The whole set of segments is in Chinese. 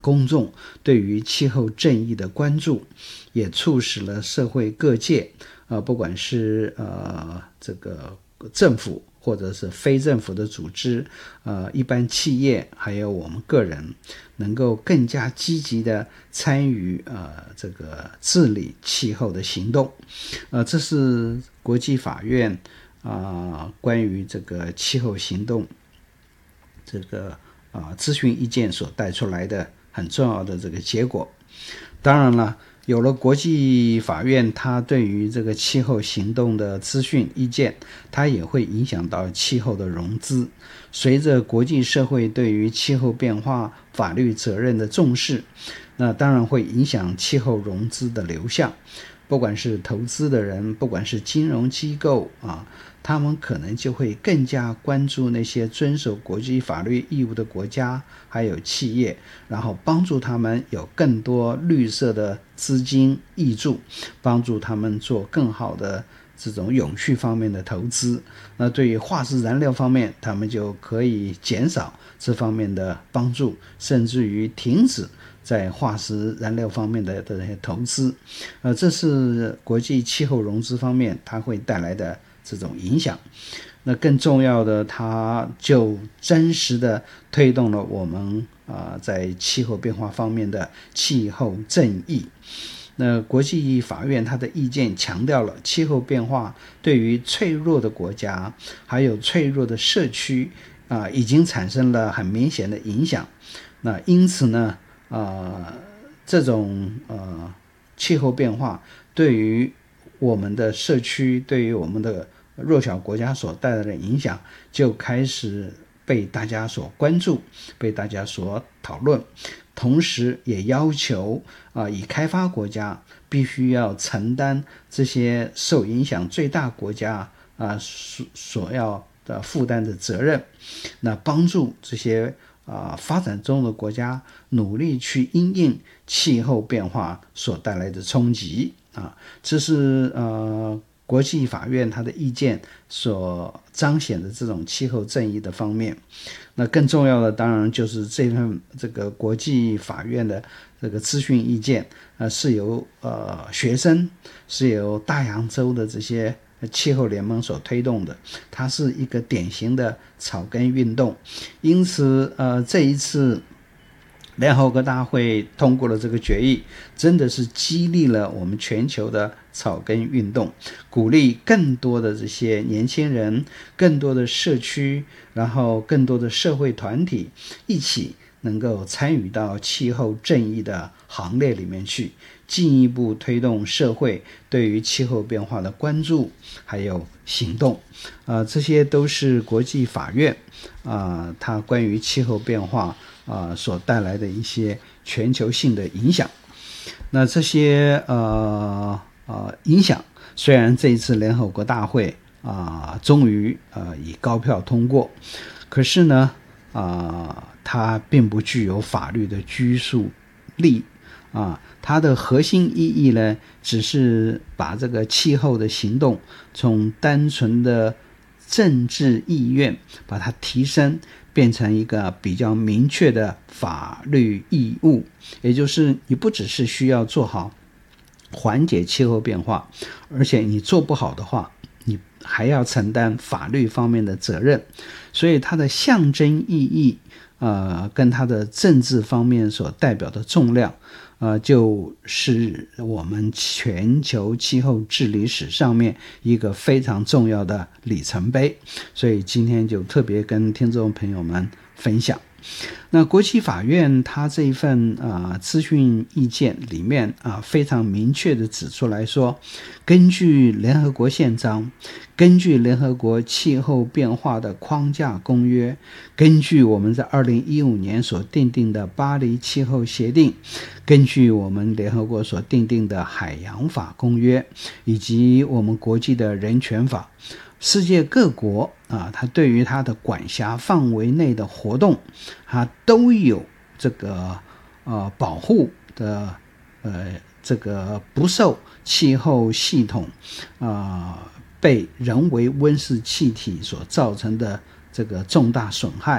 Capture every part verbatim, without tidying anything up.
公众对于气候正义的关注，也促使了社会各界，呃，不管是呃这个政府或者是非政府的组织，呃，一般企业，还有我们个人，能够更加积极的参与呃这个治理气候的行动。呃，这是国际法院啊、呃、关于这个气候行动这个啊、呃、咨询意见所带出来的很重要的这个结果。当然了，有了国际法院它对于这个气候行动的资讯意见，它也会影响到气候的融资。随着国际社会对于气候变化法律责任的重视，那当然会影响气候融资的流向。不管是投资的人，不管是金融机构啊，他们可能就会更加关注那些遵守国际法律义务的国家还有企业，然后帮助他们有更多绿色的资金挹注，帮助他们做更好的这种永续方面的投资。那对于化石燃料方面，他们就可以减少这方面的帮助，甚至于停止在化石燃料方面的这些投资。呃，这是国际气候融资方面它会带来的这种影响。那更重要的，它就真实的推动了我们啊、呃、在气候变化方面的气候正义。那国际法院它的意见强调了气候变化对于脆弱的国家还有脆弱的社区啊、呃、已经产生了很明显的影响。那因此呢呃这种呃气候变化对于我们的社区，对于我们的弱小国家所带来的影响，就开始被大家所关注，被大家所讨论。同时也要求啊、呃，以开发国家必须要承担这些受影响最大国家啊、呃、所所要的负担的责任，那帮助这些啊、呃、发展中的国家努力去因应气候变化所带来的冲击啊，这是呃国际法院它的意见所彰显的这种气候正义的方面。那更重要的当然就是这份这个国际法院的这个咨询意见，呃，是由呃学生，是由大洋洲的这些气候联盟所推动的，它是一个典型的草根运动。因此，呃，这一次联合国大会通过了这个决议，真的是激励了我们全球的草根运动，鼓励更多的这些年轻人，更多的社区，然后更多的社会团体一起能够参与到气候正义的行列里面去，进一步推动社会对于气候变化的关注还有行动。呃，这些都是国际法院啊、呃，它关于气候变化啊、呃、所带来的一些全球性的影响。那这些呃呃影响，虽然这一次联合国大会啊、呃、终于呃以高票通过，可是呢啊、呃、它并不具有法律的拘束力啊，它的核心意义呢，只是把这个气候的行动从单纯的政治意愿把它提升，变成一个比较明确的法律义务。也就是你不只是需要做好缓解气候变化，而且你做不好的话，你还要承担法律方面的责任。所以它的象征意义呃，跟它的政治方面所代表的重量呃，就是我们全球气候治理史上面一个非常重要的里程碑，所以今天就特别跟听众朋友们分享。那国际法院它这一份啊咨询意见里面啊非常明确的指出来说，根据联合国宪章，根据联合国气候变化的框架公约，根据我们在二零一五年所订定的巴黎气候协定，根据我们联合国所订定的海洋法公约，以及我们国际的人权法，世界各国啊，它对于它的管辖范围内的活动，它都有这个呃保护的呃这个不受气候系统啊、呃、被人为温室气体所造成的这个重大损害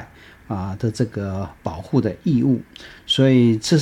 啊的这个保护的义务，所以这